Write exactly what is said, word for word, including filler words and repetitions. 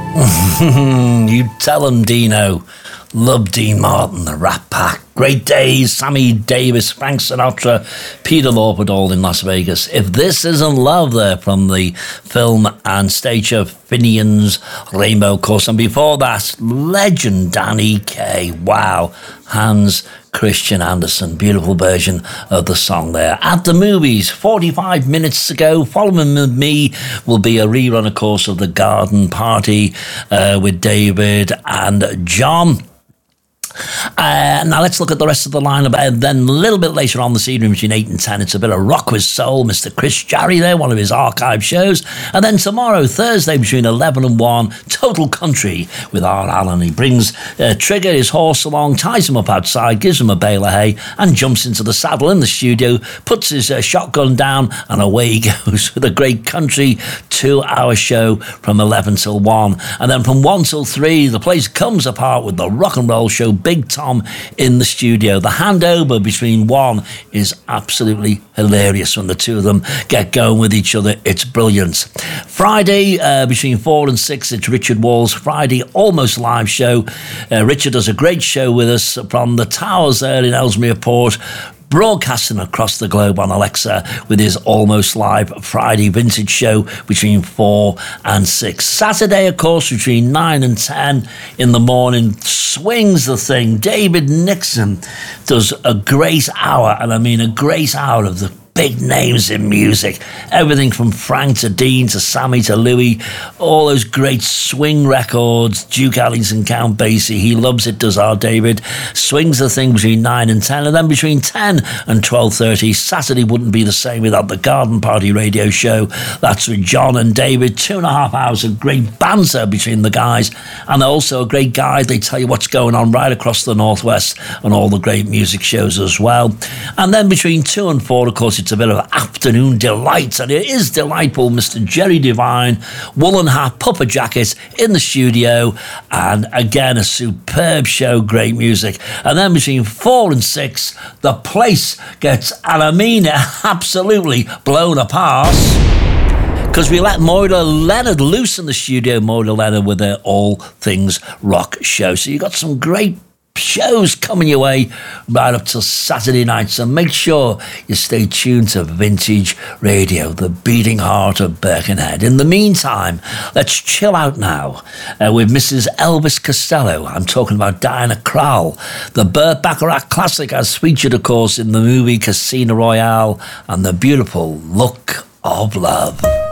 You tell him, Dino. Love Dean Martin, the Rat Pack. Great Days, Sammy Davis, Frank Sinatra, Peter Lorre, all in Las Vegas. If This Isn't Love, there from the film and stage show Finian's Rainbow Course. And before that, legend Danny Kaye. Wow. Hans Christian Andersen, beautiful version of the song there. At the movies, forty-five minutes to go. Following me will be a rerun, of course, of The Garden Party uh, with David and John. Uh, now let's look at the rest of the lineup. Uh, then a little bit later on this evening between eight and ten, it's a bit of Rock with Soul, Mister Chris Jarry there, one of his archive shows. And then tomorrow, Thursday, between eleven and one, Total Country with Art Allen. He brings uh, Trigger, his horse, along, ties him up outside, gives him a bale of hay, and jumps into the saddle in the studio, puts his uh, shotgun down, and away he goes with a great country two-hour show from eleven till one. And then from one till three, the place comes apart with the rock and roll show Big Tom in the studio. The handover between one is absolutely hilarious when the two of them get going with each other. It's brilliant. Friday, uh, between four and six, it's Richard Wall's Friday Almost Live show. Uh, Richard does a great show with us from the towers there in Ellesmere Port, broadcasting across the globe on Alexa with his Almost Live Friday vintage show between four and six. Saturday, of course, between nine and ten in the morning, swings the thing. David Nixon does a great hour, and I mean a great hour of the big names in music. Everything from Frank to Dean to Sammy to Louis. All those great swing records. Duke Ellington, Count Basie. He loves it, does our David. Swings the thing between nine and ten. And then between ten and twelve thirty, Saturday wouldn't be the same without the Garden Party radio show. That's with John and David. Two and a half hours of great banter between the guys. And also a great guide. They tell you what's going on right across the Northwest and all the great music shows as well. And then between two and four, of course, it's a bit of afternoon delight, and it is delightful. Mister Jerry Devine, woolen hat, puffer jacket in the studio, and again a superb show, great music. And then between four and six, the place gets, and I mean it, absolutely blown apart, because we let Moira Leonard loose in the studio. Moira Leonard with their All Things Rock show. So you got some great shows coming your way right up till Saturday night, so make sure you stay tuned to Vintage Radio, the beating heart of Birkenhead. In the meantime, let's chill out now uh, with Missus Elvis Costello. I'm talking about Diana Krall. The Burt Bacharach classic, as featured, of course, in the movie Casino Royale, and the beautiful Look of Love.